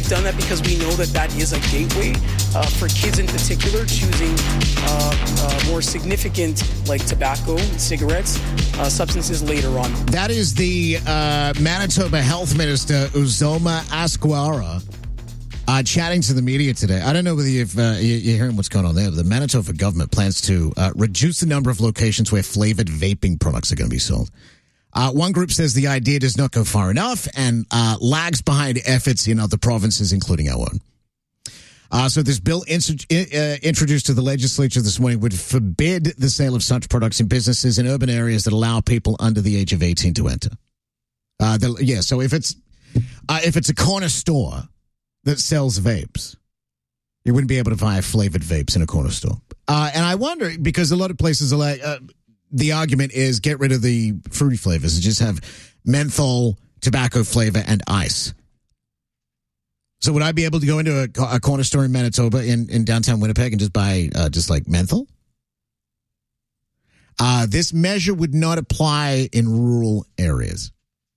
we've done that because we know that is a gateway for kids in particular, choosing more significant, like tobacco, cigarettes, substances later on. That is the Manitoba Health Minister, Uzoma Asquara, chatting to the media today. I don't know whether you're hearing what's going on there, but the Manitoba government plans to reduce the number of locations where flavored vaping products are going to be sold. One group says the idea does not go far enough and lags behind efforts in other provinces, including our own. So this bill introduced to the legislature this morning would forbid the sale of such products in businesses in urban areas that allow people under the age of 18 to enter. So if it's a corner store that sells vapes, you wouldn't be able to buy flavored vapes in a corner store. And I wonder, because a lot of places are like, the argument is get rid of the fruity flavors and just have menthol, tobacco flavor, and ice. So would I be able to go into a corner store in Manitoba in downtown Winnipeg and just buy just like menthol? This measure would not apply in rural areas.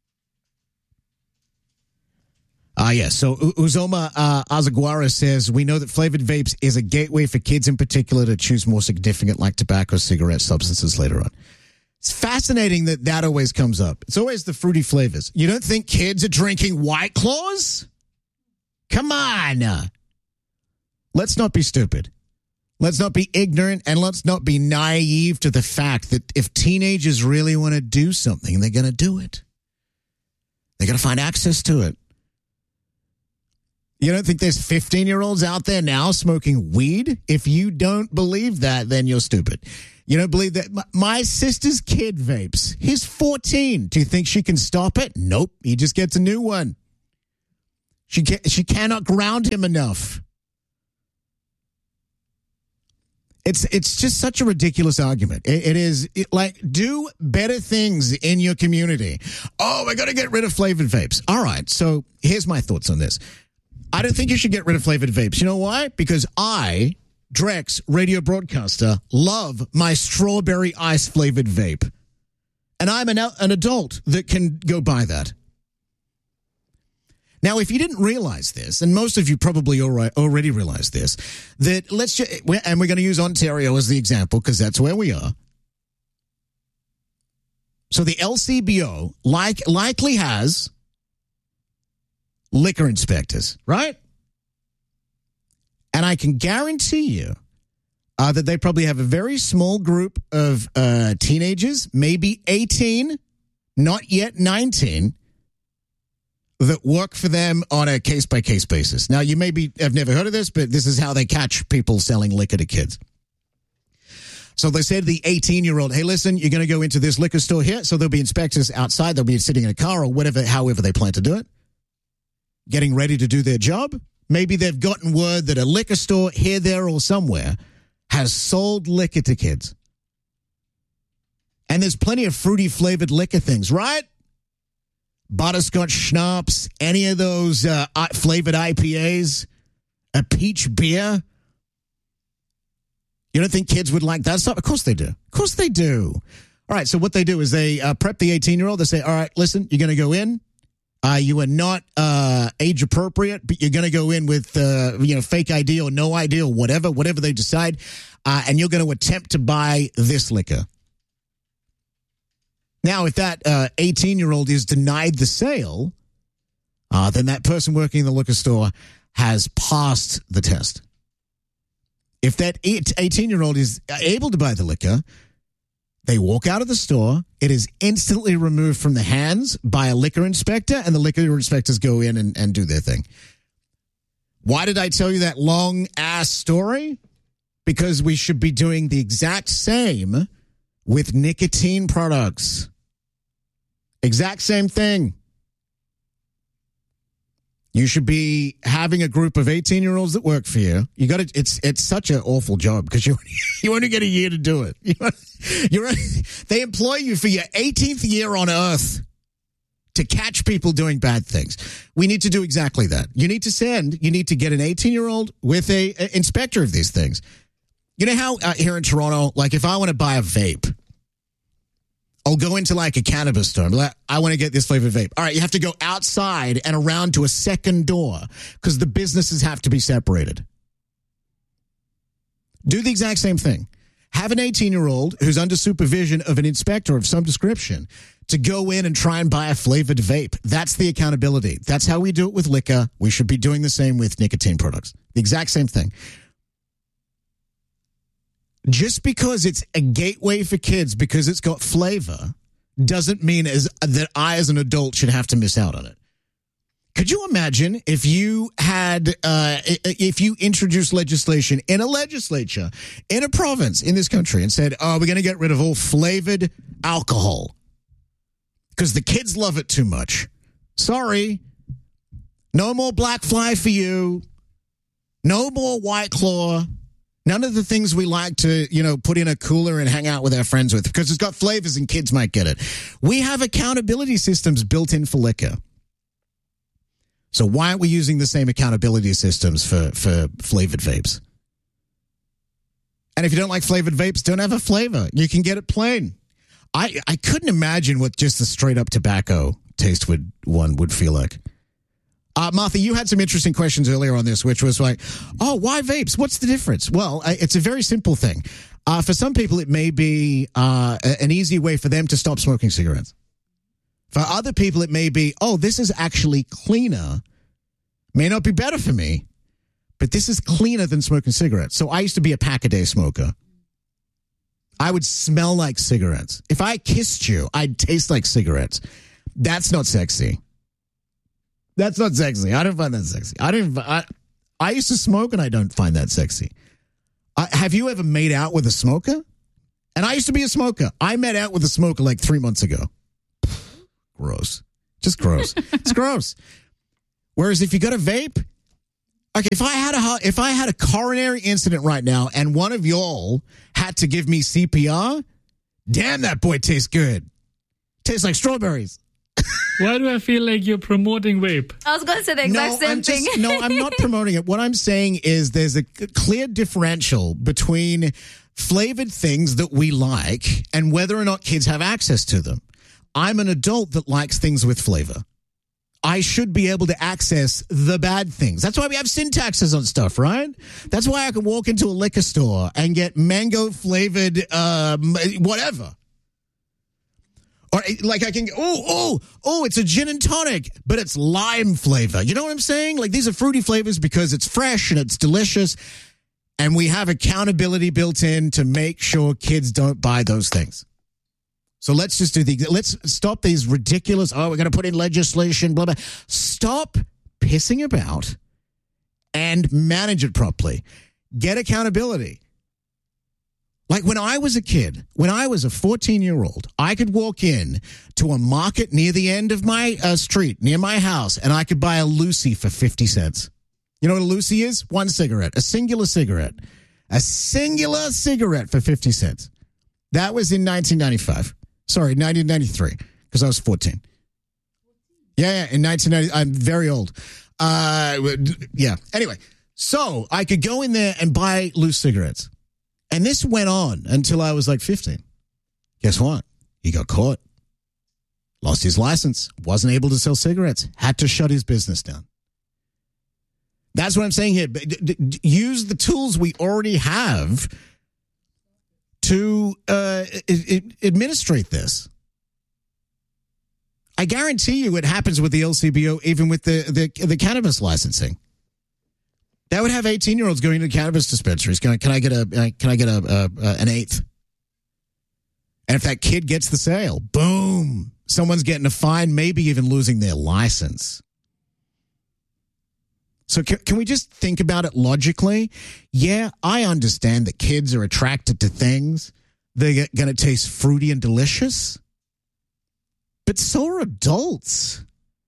So Uzoma Azaguara says, we know that flavored vapes is a gateway for kids in particular to choose more significant like tobacco, cigarette substances later on. It's fascinating that always comes up. It's always the fruity flavors. You don't think kids are drinking White Claws? Come on. Let's not be stupid. Let's not be ignorant, and let's not be naive to the fact that if teenagers really want to do something, they're going to do it. They're going to find access to it. You don't think there's 15-year-olds out there now smoking weed? If you don't believe that, then you're stupid. You don't believe that? My sister's kid vapes. He's 14. Do you think she can stop it? Nope. He just gets a new one. She cannot ground him enough. It's just such a ridiculous argument. It is like, do better things in your community. Oh, we're going to get rid of flavored vapes. All right. So here's my thoughts on this. I don't think you should get rid of flavored vapes. You know why? Because I, Drex, radio broadcaster, love my strawberry ice flavored vape. And I'm an adult that can go buy that. Now, if you didn't realize this, and most of you probably already realize this, that and we're going to use Ontario as the example because that's where we are. So the LCBO likely has liquor inspectors, right? And I can guarantee you that they probably have a very small group of teenagers, maybe 18, not yet 19, that work for them on a case-by-case basis. Now, you maybe have never heard of this, but this is how they catch people selling liquor to kids. So they said to the 18-year-old, hey, listen, you're going to go into this liquor store here, so there'll be inspectors outside. They'll be sitting in a car or whatever, however they plan to do it, getting ready to do their job. Maybe they've gotten word that a liquor store here, there, or somewhere has sold liquor to kids. And there's plenty of fruity-flavored liquor things, right? Butterscotch schnapps, any of those flavored IPAs, a peach beer. You don't think kids would like that stuff? Of course they do. Of course they do. All right, so what they do is they prep the 18-year-old. They say, all right, listen, you're going to go in. You are not age appropriate, but you're going to go in with fake ID or no ID or whatever they decide, and you're going to attempt to buy this liquor. Now, if that 18-year-old is denied the sale, then that person working in the liquor store has passed the test. If that 18-year-old is able to buy the liquor, they walk out of the store. It is instantly removed from the hands by a liquor inspector, and the liquor inspectors go in and do their thing. Why did I tell you that long-ass story? Because we should be doing the exact same with nicotine products. Exact same thing. You should be having a group of 18-year-olds that work for you. You got to. It's such an awful job because you only get a year to do it. They employ you for your 18th year on Earth to catch people doing bad things. We need to do exactly that. You need to get an 18-year-old with a inspector of these things. You know how here in Toronto, like if I want to buy a vape, I'll go into like a cannabis store and be like, I want to get this flavored vape. All right, you have to go outside and around to a second door because the businesses have to be separated. Do the exact same thing. Have an 18-year-old who's under supervision of an inspector of some description to go in and try and buy a flavored vape. That's the accountability. That's how we do it with liquor. We should be doing the same with nicotine products. The exact same thing. Just because it's a gateway for kids because it's got flavor doesn't mean that I as an adult should have to miss out on it. Could you imagine if you had, if you introduced legislation in a legislature, in a province in this country and said, oh, we're going to get rid of all flavored alcohol because the kids love it too much. Sorry. No more Black Fly for you. No more White Claw. None of the things we like to, put in a cooler and hang out with our friends with because it's got flavors and kids might get it. We have accountability systems built in for liquor. So why aren't we using the same accountability systems for flavored vapes? And if you don't like flavored vapes, don't have a flavor. You can get it plain. I couldn't imagine what just the straight up tobacco taste would feel like. Martha, you had some interesting questions earlier on this, which was like, oh, why vapes? What's the difference? Well, it's a very simple thing. For some people, it may be an easy way for them to stop smoking cigarettes. For other people, it may be, oh, this is actually cleaner. May not be better for me, but this is cleaner than smoking cigarettes. So I used to be a pack-a-day smoker. I would smell like cigarettes. If I kissed you, I'd taste like cigarettes. That's not sexy. That's not sexy. I don't find that sexy. I used to smoke and I don't find that sexy. Have you ever made out with a smoker? And I used to be a smoker. I met out with a smoker like 3 months ago. Gross. Just gross. It's gross. Whereas if you got a vape, okay, if I had a coronary incident right now and one of y'all had to give me CPR, damn, that boy tastes good. Tastes like strawberries. Why do I feel like you're promoting vape? I was going to say the exact same thing. No, I'm not promoting it. What I'm saying is there's a clear differential between flavored things that we like and whether or not kids have access to them. I'm an adult that likes things with flavor. I should be able to access the bad things. That's why we have syntaxes on stuff, right? That's why I can walk into a liquor store and get mango flavored whatever. Or like I can, it's a gin and tonic, but it's lime flavor. You know what I'm saying? Like these are fruity flavors because it's fresh and it's delicious. And we have accountability built in to make sure kids don't buy those things. So let's just let's stop these ridiculous, we're going to put in legislation, blah, blah. Stop pissing about and manage it properly. Get accountability. Like when I was a kid, when I was a 14-year-old, I could walk in to a market near the end of my street, near my house, and I could buy a Lucy for 50 cents. You know what a Lucy is? One cigarette, a singular cigarette. A singular cigarette for 50 cents. That was in 1995. Sorry, 1993, because I was 14. Yeah, in 1990, I'm very old. Yeah, anyway, so I could go in there and buy loose cigarettes. And this went on until I was like 15. Guess what? He got caught. Lost his license. Wasn't able to sell cigarettes. Had to shut his business down. That's what I'm saying here. Use the tools we already have to administrate this. I guarantee you it happens with the LCBO, even with the cannabis licensing. That would have 18-year-olds going to cannabis dispensaries going, can I get an eighth? And if that kid gets the sale, boom, someone's getting a fine, maybe even losing their license. So can we just think about it logically? Yeah, I understand that kids are attracted to things that are going to taste fruity and delicious, but so are adults.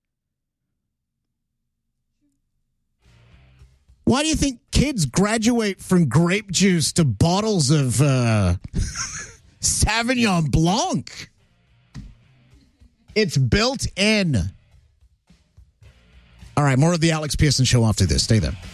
Why do you think kids graduate from grape juice to bottles of Sauvignon Blanc? It's built in. All right, more of the Alex Pearson Show after this. Stay there.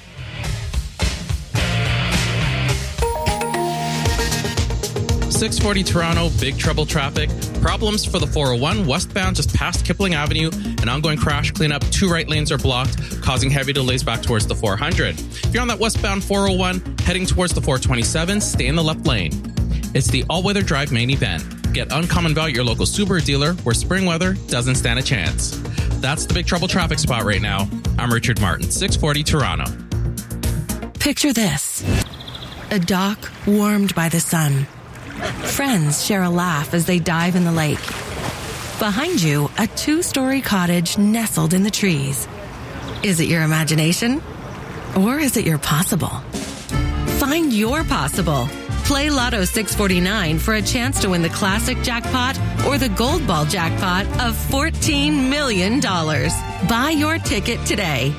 640 Toronto, big trouble traffic. Problems for the 401 westbound just past Kipling Avenue. An ongoing crash cleanup. 2 right lanes are blocked, causing heavy delays back towards the 400. If you're on that westbound 401, heading towards the 427, stay in the left lane. It's the all-weather drive main event. Get uncommon value at your local Subaru dealer where spring weather doesn't stand a chance. That's the big trouble traffic spot right now. I'm Richard Martin, 640 Toronto. Picture this. A dock warmed by the sun. Friends share a laugh as they dive in the lake. Behind you, a 2-story cottage nestled in the trees. Is it your imagination? Or is it your possible? Find your possible. Play Lotto 649 for a chance to win the classic jackpot or the gold ball jackpot of $14 million. Buy your ticket today.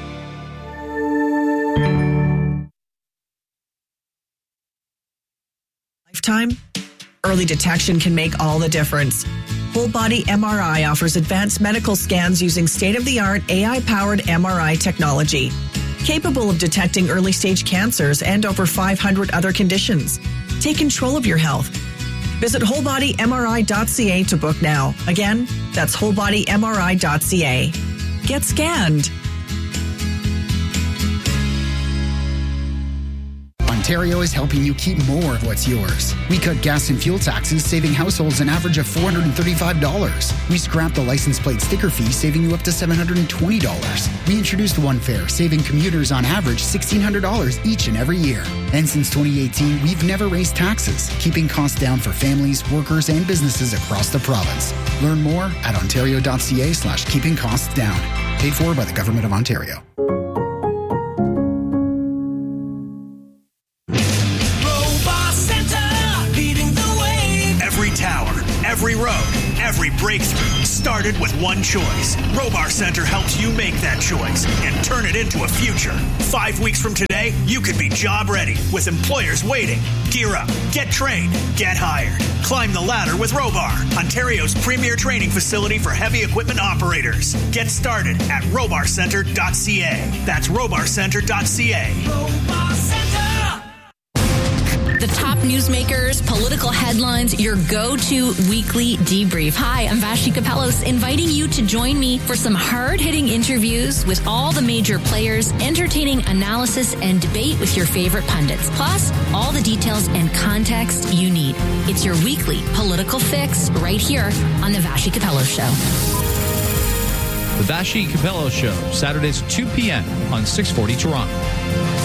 Lifetime? Early detection can make all the difference. Whole Body MRI offers advanced medical scans using state-of-the-art AI-powered MRI technology, capable of detecting early-stage cancers and over 500 other conditions. Take control of your health. Visit wholebodymri.ca to book now. Again, that's wholebodymri.ca. Get scanned. Ontario is helping you keep more of what's yours. We cut gas and fuel taxes, saving households an average of $435. We scrapped the license plate sticker fee, saving you up to $720. We introduced One Fare, saving commuters on average $1,600 each and every year. And since 2018, we've never raised taxes, keeping costs down for families, workers, and businesses across the province. Learn more at ontario.ca/keeping costs down. Paid for by the Government of Ontario. Every road, every breakthrough started with one choice. Robar Center helps you make that choice and turn it into a future. 5 weeks from today, you could be job ready with employers waiting. Gear up, get trained, get hired. Climb the ladder with Robar, Ontario's premier training facility for heavy equipment operators. Get started at robarcenter.ca. That's robarcenter.ca. Robar Center. The top newsmakers, political headlines, your go-to weekly debrief. Hi, I'm Vashi Kapelos, inviting you to join me for some hard-hitting interviews with all the major players, entertaining analysis and debate with your favorite pundits, plus all the details and context you need. It's your weekly political fix right here on The Vashi Kapelos Show. The Vashi Kapelos Show, Saturdays at 2 p.m. on 640 Toronto.